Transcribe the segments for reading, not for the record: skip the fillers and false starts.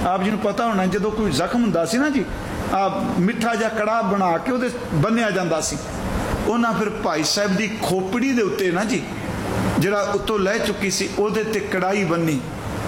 आप जी पता होना जो कोई जख्म हुंदा सी ना जी, मिठा जिहा कड़ा बना के उहदे बन्निया जांदा सी। उन्हां फिर भाई साहब की खोपड़ी दे उत्ते ना जी जिहड़ा उत्तों लह चुकी सी उहदे ते कड़ाई बन्नी।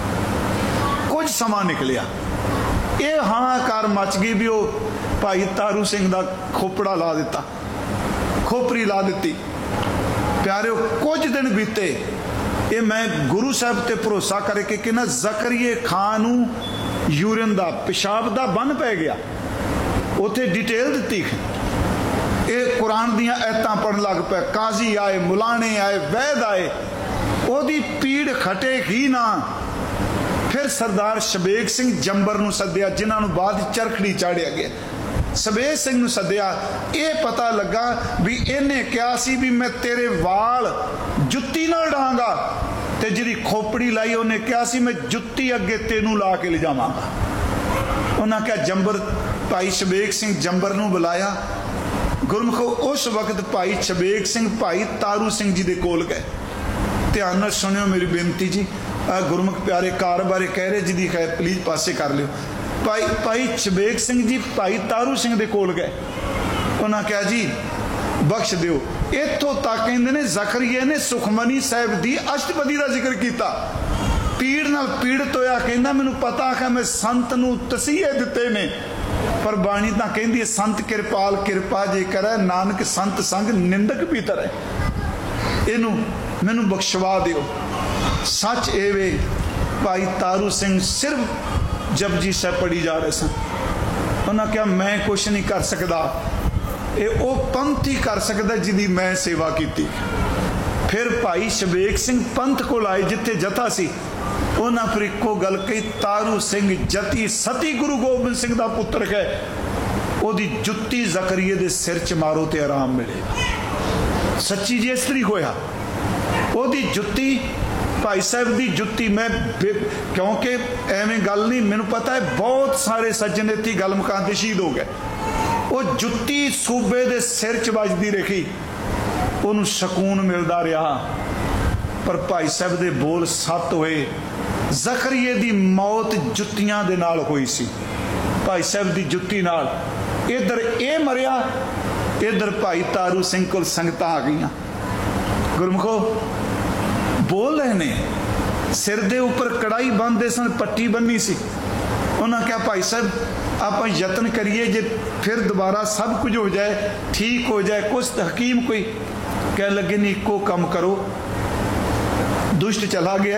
कुछ समा निकलिया, ये हाहाकार मच गई भी वो भाई तारू सिंह का खोपड़ा ला दिता, खोपरी ला दी। प्यारे कुछ दिन बीते, ये मैं गुरु साहब ते भरोसा करके कि ना ज़करिया खान नूं यूरिन का पेशाब का बन पै गया, उत्थे डिटेल दी। ये कुरान दियां आयतां पढ़न लग पे, काजी आए, मुलाने आए, वैद आए, ओदी पीड़ खटे ही ना। फिर सरदार शबेग सिंह जंबर नूं सद्दिया, जिन्हां नूं बाद चरखड़ी चाढ़िया गया। शबेग सिंह नूं सद्दिया, ये पता लगा भी इन्हें कहा सी भी मैं तेरे वाल जुत्ती नाल डांगा, ते जिहदी खोपड़ी लाई उन्हें कहा सी मैं जुत्ती अगे तेनू ला के ले जावांगा। उन्हें कहा जंबर, भाई शबेग सिंह जंबर नूं बुलाया। गुरमुखो उस वक्त भाई शबेग सिंह भाई तारू सिंह जी दे कोल गए। ध्यान नाल सुनियो मेरी बेनती जी, गुरमुख प्यारे कार बारे कह रहे जिहदी खैर प्लीज पासे कर लियो। भाई शबेग सिंह जी भाई तारू सिंह दे कोल गए। उन्हें कहा जी बख्श दिओ। इत्थों तक कहंदे ने ज़करिया ने सुखमनी साहब की अष्टपदी का जिक्र किया। पीड़ नाल पीड़ित होया कहंदा मैनूं पता है मैं संत नूं तसीहे दिते ने, पर बाणी तां कहंदी है संत किरपाल किरपा जे करे, नानक संत संग निंदक भी तरे। इनू मैनूं बख्शवा दिओ। सच ए वे भाई तारू सिंह सिर्फ जपजी साहब पढ़ी जा रहे सन। उन्हें कहा मैं कुछ नहीं कर सकता, ये वो पंथ ही कर सकता जिहदी मैं सेवा की। फिर भाई शबेग सिंह पंथ को आए जिथे जथा सी। उन्हें फिर एको गल कही, तारू सिंह जती सती गुरु गोबिंद सिंह का पुत्र है, ओदी जुत्ती ज़करिया दे सिर च मारो तो आराम मिलेगा। सच्ची जी इस तरी होया। ओदी जुत्ती भाई साहब की जुत्ती, मैं क्योंकि एवं गल नहीं, मैनू पता है बहुत सारे सज्जन इत्थे गल मुकान ते शहीद हो गए। वो जुत्ती सूबे दे सिर च वजदी रही, उन्होंने सकून मिलता रहा। पर भाई साहब दे बोल सत होए। ज़करिया दी मौत जुत्तियां दे नाल होई सी, भाई साहब दी जुत्ती नाल। इधर ये मरिया, इधर भाई तारू सिंह कोल संगतां आ गईयां। गुरमुखो बोल रहे ने, सिर दे उपर कड़ाई बंनदे सन, पट्टी बन्नी सी। उन्होंने कहा भाई साहब आप यत्न करिए जे फिर दोबारा सब कुछ हो जाए, ठीक हो जाए। कुछ हकीम कोई कह लगे नहीं, इको कम करो, दुष्ट चला गया,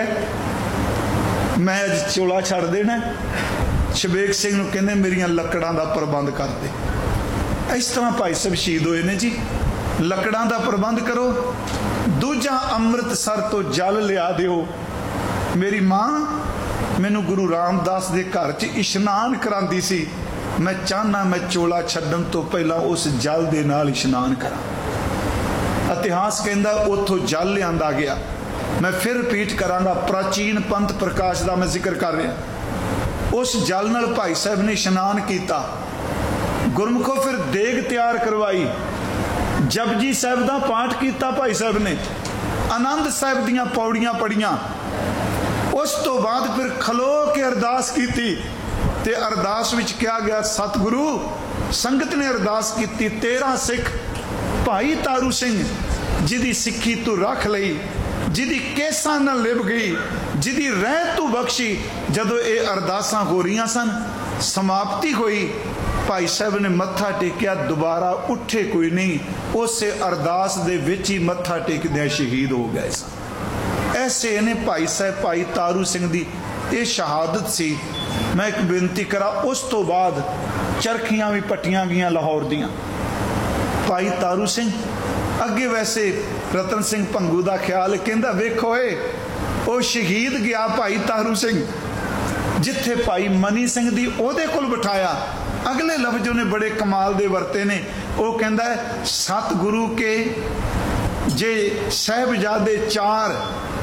मैं अज चोला छड़ देना। शबेग सिंह नूं कहंदे मेरियां लकड़ां दा प्रबंध कर दे। इस तरह भाई साहब शहीद होए ने जी। लकड़ां दा प्रबंध करो, दूजा अमृतसर तो जल लिया दिओ। मेरी मां मैनू गुरु रामदास दे घर च इशनान करांदी सी, मैं चाहना मैं चोला छड्डण तो पहला उस जल दे नाल इशनान करा। इतिहास कहंदा उत्थों जल लिआंदा गया। मैं फिर रिपीट करांगा, प्राचीन पंथ प्रकाश का मैं जिक्र कर रहा। उस जल नाल भाई साहब ने इशनान किया। गुरमुखो फिर देग तैयार करवाई, जपजी साहब का पाठ किया भाई साहब ने, आनंद साहब दियां पौड़ियां पढ़ियां। उस तो बाद फिर खलो के अरदास की ते अरदास विच कहा गया, सतगुरु संगत ने अरदास की, 13 सिख भाई तारू सिंह जिदी सिक्खी तू रख लई, जिदी केसां नाल लिभ गई, जिदी रह तू बख्शी। जदों ये अरदासां हो रही सन, समाप्ति हुई, भाई साहब ने मत्था टेकिया, दोबारा उठे कोई नहीं। उस अरदास दे विच ही मत्था टेकदे शहीद हो गए सन। ऐसे ने भाई साहब भाई तारू सिंह दी ये शहादत सी। मैं एक बेनती करा, उस तो बाद चरखियां भी पट्टियां गईयां लाहौर दियां। भाई तारू सिंह अगे वैसे रतन सिंह भंगू का ख्याल कहंदा, वेखो वो शहीद गया भाई तारू सिंह, जिथे भाई मनी सिंह दी ओहदे कोल बिठाया। अगले लफ्ज उन्हें बड़े कमाल दे वरते ने। वो कहंदा है सतगुरु के जे साहिबजादे 4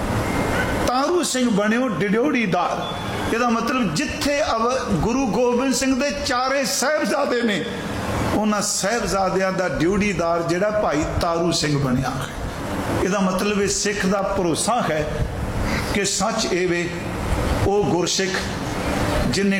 तारू सिंह बने डिड्योड़ीदार। यदा मतलब जिथे गुरु गोबिंद सिंह दे 4 साहिबजादे ने, उन्हां साहिबजादियां दा ड्योड़ीदार जिहड़ा भाई तारू सिंह बनिया। यदा मतलब सिख दा भरोसा है कि सच एवे ओ गुरसिख जिन्हें